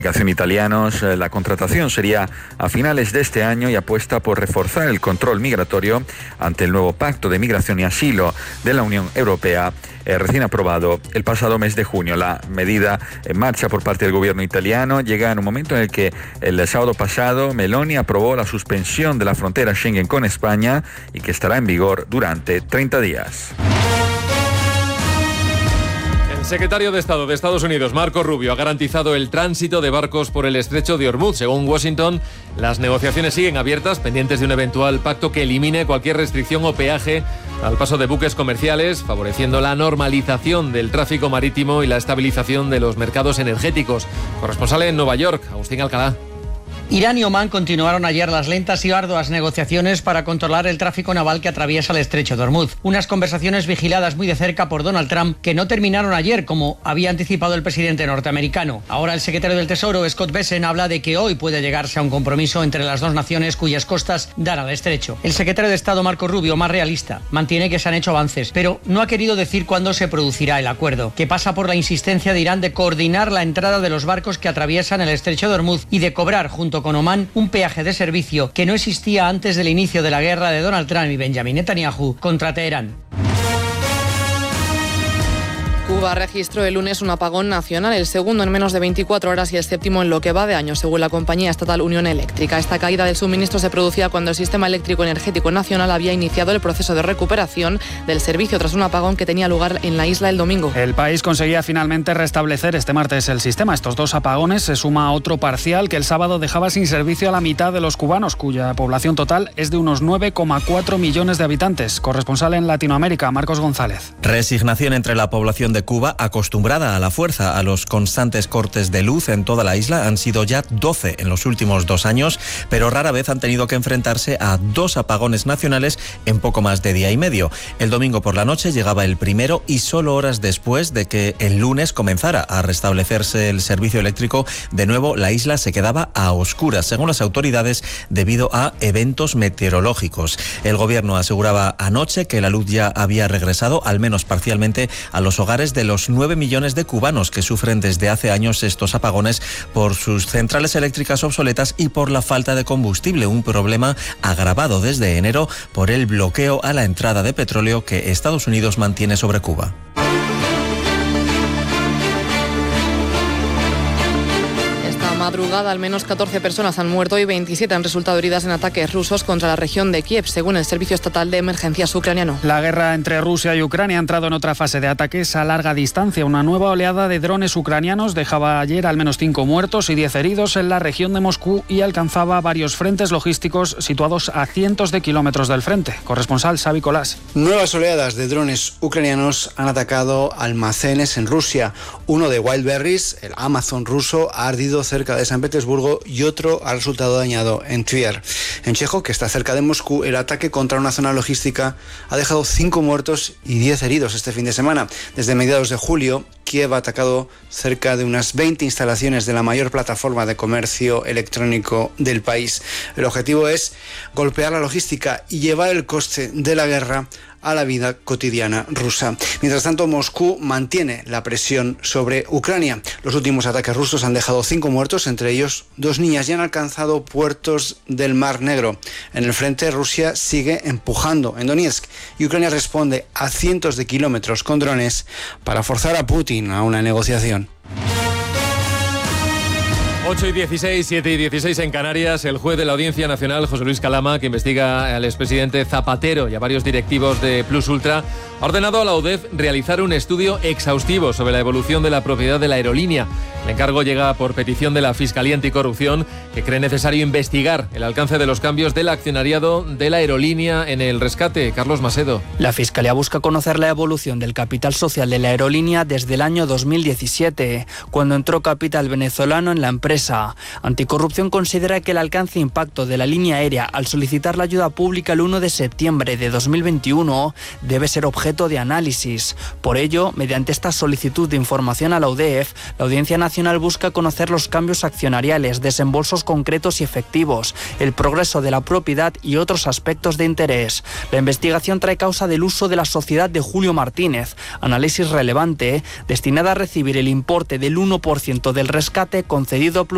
Italianos, la contratación sería a finales de este año y apuesta por reforzar el control migratorio ante el nuevo Pacto de Migración y Asilo de la Unión Europea, recién aprobado el pasado mes de junio. La medida en marcha por parte del gobierno italiano llega en un momento en el que el sábado pasado Meloni aprobó la suspensión de la frontera Schengen con España y que estará en vigor durante 30 días. El secretario de Estado de Estados Unidos, Marco Rubio, ha garantizado el tránsito de barcos por el estrecho de Hormuz. Según Washington, las negociaciones siguen abiertas, pendientes de un eventual pacto que elimine cualquier restricción o peaje al paso de buques comerciales, favoreciendo la normalización del tráfico marítimo y la estabilización de los mercados energéticos. Corresponsal en Nueva York, Agustín Alcalá. Irán y Omán continuaron ayer las lentas y arduas negociaciones para controlar el tráfico naval que atraviesa el estrecho de Hormuz. Unas conversaciones vigiladas muy de cerca por Donald Trump que no terminaron ayer, como había anticipado el presidente norteamericano. Ahora el secretario del Tesoro, Scott Bessent, habla de que hoy puede llegarse a un compromiso entre las dos naciones cuyas costas dan al estrecho. El secretario de Estado, Marco Rubio, más realista, mantiene que se han hecho avances, pero no ha querido decir cuándo se producirá el acuerdo, que pasa por la insistencia de Irán de coordinar la entrada de los barcos que atraviesan el estrecho de Hormuz y de cobrar, junto con Omán, un peaje de servicio que no existía antes del inicio de la guerra de Donald Trump y Benjamin Netanyahu contra Teherán. Cuba registró el lunes un apagón nacional, el segundo en menos de 24 horas y el séptimo en lo que va de año, según la compañía estatal Unión Eléctrica. Esta caída del suministro se producía cuando el sistema eléctrico energético nacional había iniciado el proceso de recuperación del servicio tras un apagón que tenía lugar en la isla el domingo. El país conseguía finalmente restablecer este martes el sistema. Estos dos apagones se suma a otro parcial que el sábado dejaba sin servicio a la mitad de los cubanos, cuya población total es de unos 9,4 millones de habitantes. Corresponsal en Latinoamérica, Marcos González. Resignación entre la población de Cuba, acostumbrada a la fuerza, a los constantes cortes de luz en toda la isla. Han sido ya 12 en los últimos 2 años, pero rara vez han tenido que enfrentarse a 2 apagones nacionales en poco más de día y medio. El domingo por la noche llegaba el primero y solo horas después de que el lunes comenzara a restablecerse el servicio eléctrico, de nuevo la isla se quedaba a oscuras, según las autoridades, debido a eventos meteorológicos. El gobierno aseguraba anoche que la luz ya había regresado, al menos parcialmente, a los hogares de los 9 millones de cubanos que sufren desde hace años estos apagones por sus centrales eléctricas obsoletas y por la falta de combustible, un problema agravado desde enero por el bloqueo a la entrada de petróleo que Estados Unidos mantiene sobre Cuba. Madrugada, al menos 14 personas han muerto y 27 han resultado heridas en ataques rusos contra la región de Kiev, según el Servicio Estatal de Emergencias ucraniano. La guerra entre Rusia y Ucrania ha entrado en otra fase de ataques a larga distancia. Una nueva oleada de drones ucranianos dejaba ayer al menos 5 muertos y 10 heridos en la región de Moscú y alcanzaba varios frentes logísticos situados a cientos de kilómetros del frente. Corresponsal Xavi Colás. Nuevas oleadas de drones ucranianos han atacado almacenes en Rusia. Uno de Wildberries, el Amazon ruso, ha ardido cerca de San Petersburgo y otro ha resultado dañado en Tver. En Chejo, que está cerca de Moscú, el ataque contra una zona logística ha dejado 5 muertos y 10 heridos este fin de semana. Desde mediados de julio, Kiev ha atacado cerca de unas 20 instalaciones de la mayor plataforma de comercio electrónico del país. El objetivo es golpear la logística y llevar el coste de la guerra a la vida cotidiana rusa. Mientras tanto, Moscú mantiene la presión sobre Ucrania. Los últimos ataques rusos han dejado 5 muertos, entre ellos 2 niñas, y han alcanzado puertos del Mar Negro. En el frente, Rusia sigue empujando en Donetsk y Ucrania responde a cientos de kilómetros con drones para forzar a Putin a una negociación. 8:16, 7:16 en Canarias. El juez de la Audiencia Nacional, José Luis Calama, que investiga al expresidente Zapatero y a varios directivos de Plus Ultra, ha ordenado a la UDEF realizar un estudio exhaustivo sobre la evolución de la propiedad de la aerolínea. El encargo llega por petición de la Fiscalía Anticorrupción, que cree necesario investigar el alcance de los cambios del accionariado de la aerolínea en el rescate. Carlos Masedo. La Fiscalía busca conocer la evolución del capital social de la aerolínea desde el año 2017, cuando entró capital venezolano en la empresa. Anticorrupción considera que el alcance e impacto de la línea aérea al solicitar la ayuda pública el 1 de septiembre de 2021 debe ser objeto de análisis. Por ello, mediante esta solicitud de información a la UDEF, la Audiencia Nacional busca conocer los cambios accionariales, desembolsos concretos y efectivos, el progreso de la propiedad y otros aspectos de interés. La investigación trae causa del uso de la sociedad de Julio Martínez, análisis relevante destinada a recibir el importe del 1% del rescate concedido a Plus